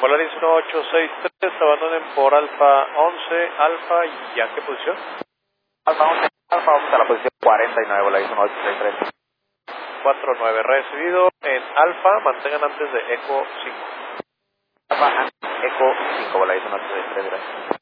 Volaris 1863, abandonen por Alfa 11, Alfa, ¿y a qué posición? Alfa 11, vamos a la posición 49, Volaris 1863. 49, recibido en Alfa, mantengan antes de Eco 5. Alfa, Eco 5, Volaris 1863, gracias.